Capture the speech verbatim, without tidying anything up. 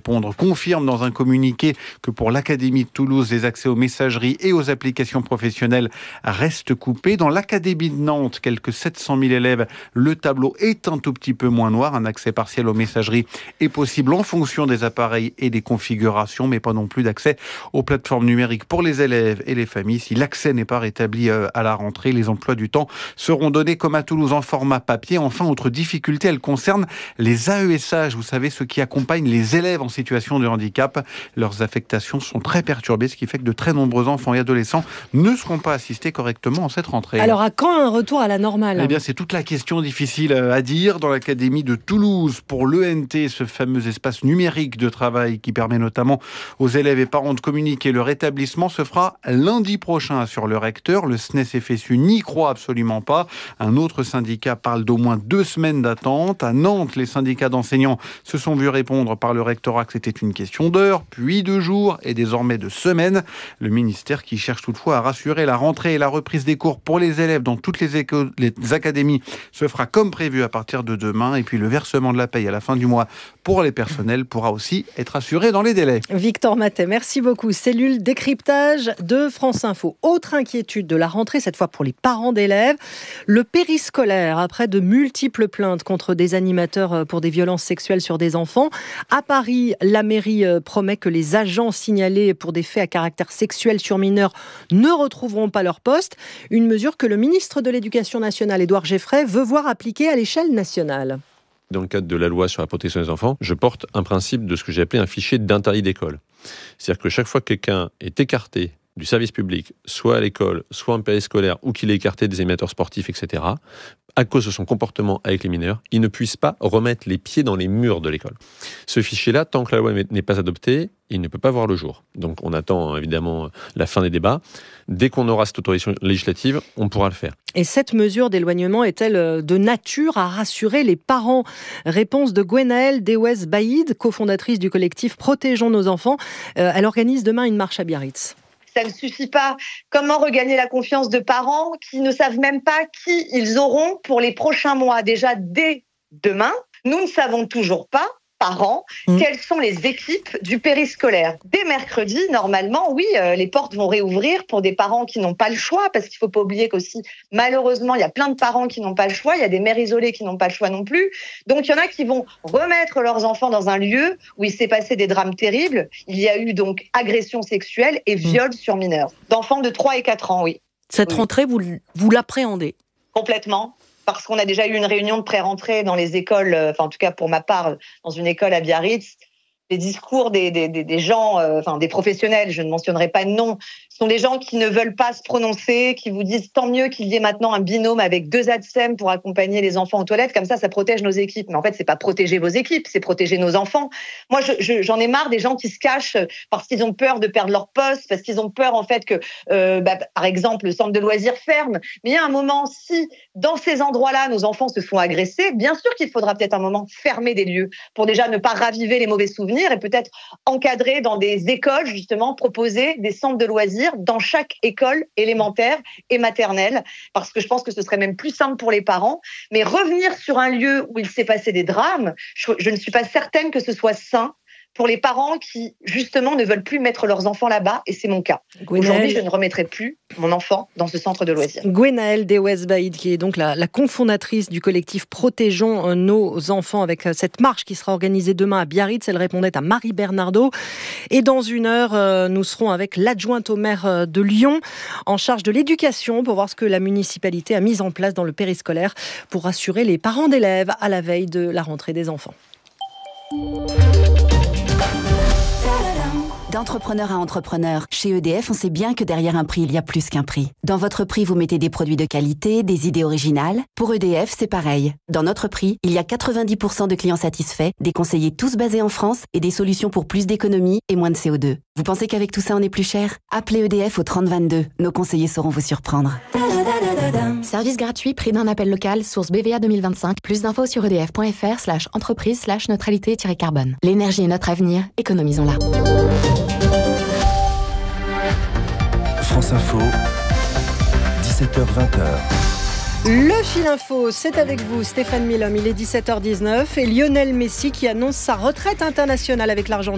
répondre, confirme dans un communiqué que pour l'Académie de Toulouse, les accès aux messageries et aux applications professionnelles restent coupés. Dans l'Académie de Nantes, quelques sept cent mille élèves, le tableau est un tout petit peu moins noir. Un accès partiel aux messageries est possible en fonction des appareils et des configurations, mais pas non plus d'accès aux plateformes numériques pour les élèves et les familles. Si l'accès n'est pas rétabli à la rentrée, les emplois du temps seront donnés comme à Toulouse en format papier. Enfin, autre difficulté, elle concerne les A E S H. Vous savez, ceux qui accompagnent les élèves en situation de handicap. Leurs affectations sont très perturbées, ce qui fait que de très nombreux enfants et adolescents ne seront pas assistés correctement en cette rentrée. Alors, à quand un retour à la normale ? Eh bien, c'est toute la question difficile à dire. Dans l'Académie de Toulouse, pour l'E N T, ce fameux espace numérique de travail qui permet notamment aux élèves et parents de communiquer, le rétablissement se fera lundi prochain, sur le recteur. Le S N E S F S U n'y croit absolument pas. Un autre syndicat parle d'au moins deux semaines d'attente. À Nantes, les syndicats d'enseignants se sont vus répondre par le rectorat que c'était une question d'heures, puis de jours et désormais de semaines. Le ministère qui cherche toutefois à rassurer, la rentrée et la reprise des cours pour les élèves dans toutes les, éco- les académies se fera comme prévu à partir de demain. Et puis le versement de la paye à la fin du mois pour les personnels pourra aussi être assuré dans les délais. Victor Matet, merci beaucoup. Cellule décryptage de France Info. Autre inquiétude de la rentrée, cette fois pour les parents d'élèves, le périscolaire. Après de multiples plaintes contre des animateurs pour des violences sexuelles sur des enfants, à Paris, la mairie promet que les agents signalés pour des faits à caractère sexuel sur mineurs ne retrouveront pas leur poste. Une mesure que le ministre de l'Éducation nationale, Édouard Geffray, veut voir appliquée à l'échelle nationale. Dans le cadre de la loi sur la protection des enfants, je porte un principe de ce que j'ai appelé un fichier d'interdit d'école. C'est-à-dire que chaque fois que quelqu'un est écarté du service public, soit à l'école, soit en périscolaire, ou qu'il est écarté des animateurs sportifs, et cetera, à cause de son comportement avec les mineurs, il ne puisse pas remettre les pieds dans les murs de l'école. Ce fichier-là, tant que la loi n'est pas adoptée, il ne peut pas voir le jour. Donc on attend évidemment la fin des débats. Dès qu'on aura cette autorisation législative, on pourra le faire. Et cette mesure d'éloignement est-elle de nature à rassurer les parents ? Réponse de Gwenaëlle Dewes-Baïd, cofondatrice du collectif Protégeons nos enfants. Euh, elle organise demain une marche à Biarritz. Ça ne suffit pas. Comment regagner la confiance de parents qui ne savent même pas qui ils auront pour les prochains mois ? Déjà, dès demain, nous ne savons toujours pas, parents, mmh. quelles sont les équipes du périscolaire. Dès mercredi, normalement, oui, euh, les portes vont réouvrir pour des parents qui n'ont pas le choix, parce qu'il ne faut pas oublier qu'aussi, malheureusement, il y a plein de parents qui n'ont pas le choix, il y a des mères isolées qui n'ont pas le choix non plus. Donc, il y en a qui vont remettre leurs enfants dans un lieu où il s'est passé des drames terribles. Il y a eu donc agression sexuelle et viol mmh. sur mineurs, d'enfants de trois et quatre ans, oui. Cette oui. rentrée, vous, vous l'appréhendez ? Complètement. Parce qu'on a déjà eu une réunion de pré-rentrée dans les écoles, enfin en tout cas pour ma part, dans une école à Biarritz. Les discours des, des, des gens, euh, enfin des professionnels, je ne mentionnerai pas de nom, sont des gens qui ne veulent pas se prononcer, qui vous disent tant mieux qu'il y ait maintenant un binôme avec deux A D S E M pour accompagner les enfants aux toilettes, comme ça, ça protège nos équipes. Mais en fait, c'est pas protéger vos équipes, c'est protéger nos enfants. Moi, je, je, j'en ai marre des gens qui se cachent parce qu'ils ont peur de perdre leur poste, parce qu'ils ont peur en fait que, euh, bah, par exemple, le centre de loisirs ferme. Mais il y a un moment, si dans ces endroits-là, nos enfants se font agresser, bien sûr qu'il faudra peut-être un moment fermer des lieux pour déjà ne pas raviver les mauvais souvenirs et peut-être encadrer dans des écoles, justement, proposer des centres de loisirs dans chaque école élémentaire et maternelle, parce que je pense que ce serait même plus simple pour les parents. Mais revenir sur un lieu où il s'est passé des drames, je, je ne suis pas certaine que ce soit sain pour les parents qui, justement, ne veulent plus mettre leurs enfants là-bas, et c'est mon cas. Gwenaëlle. Aujourd'hui, je ne remettrai plus mon enfant dans ce centre de loisirs. Gwenaëlle Dewes-Baïd, qui est donc la, la cofondatrice du collectif Protégeons nos enfants, avec cette marche qui sera organisée demain à Biarritz. Elle répondait à Marie Bernardo. Et dans une heure, nous serons avec l'adjointe au maire de Lyon, en charge de l'éducation, pour voir ce que la municipalité a mis en place dans le périscolaire pour rassurer les parents d'élèves à la veille de la rentrée des enfants. D'entrepreneur à entrepreneur, chez E D F, on sait bien que derrière un prix, il y a plus qu'un prix. Dans votre prix, vous mettez des produits de qualité, des idées originales. Pour E D F, c'est pareil. Dans notre prix, il y a quatre-vingt-dix pour cent de clients satisfaits, des conseillers tous basés en France et des solutions pour plus d'économie et moins de C O deux. Vous pensez qu'avec tout ça, on est plus cher ? Appelez E D F au trente vingt-deux. Nos conseillers sauront vous surprendre. Service gratuit, prix d'un appel local, source B V A deux mille vingt-cinq. Plus d'infos sur edf.fr slash entreprise slash neutralité-carbone. L'énergie est notre avenir, économisons-la. France Info, dix-sept heures vingt. Le fil info, c'est avec vous, Stéphane Milhomme. Il est dix-sept heures dix-neuf et Lionel Messi qui annonce sa retraite internationale avec l'Argentine.